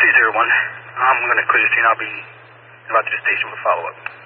301. I'm going to clear the scene. I'll be about to the station for follow-up.